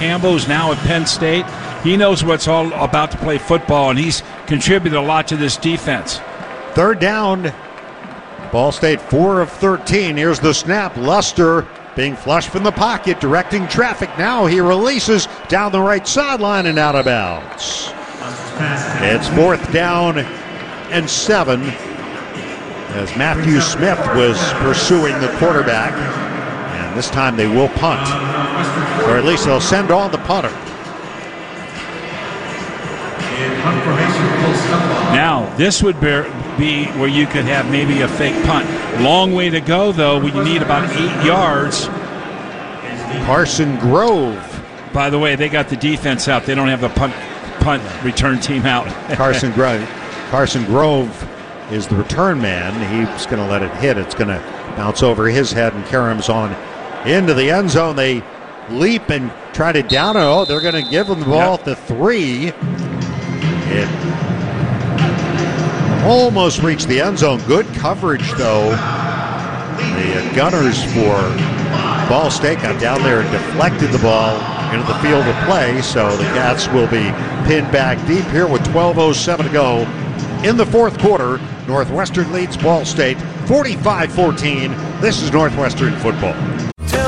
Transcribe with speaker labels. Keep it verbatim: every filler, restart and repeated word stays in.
Speaker 1: Campbell, who's now at Penn State. He knows what it's all about to play football, and he's contributed a lot to this defense.
Speaker 2: Third down. Ball State four of thirteen. Here's the snap. Luster being flushed from the pocket, directing traffic. Now he releases down the right sideline and out of bounds. It's fourth down and seven as Matthew Smith was pursuing the quarterback. And this time they will punt. Or at least they'll send on the punter.
Speaker 1: Now, this would be where you could have maybe a fake punt. Long way to go, though. We need about eight yards.
Speaker 2: Carson Grove.
Speaker 1: By the way, they got the defense out. They don't have the punt punt return team out.
Speaker 2: Carson Grove. Carson Grove is the return man. He's going to let it hit. It's going to bounce over his head and carry him on into the end zone. They leap and try to down it. Oh, they're going to give him the ball yep. at the three. It almost reached the end zone. Good coverage, though. The Gunners for Ball State got down there and deflected the ball into the field of play, so the Cats will be pinned back deep here with twelve oh seven to go in the fourth quarter. Northwestern leads Ball State forty-five fourteen. This is Northwestern football.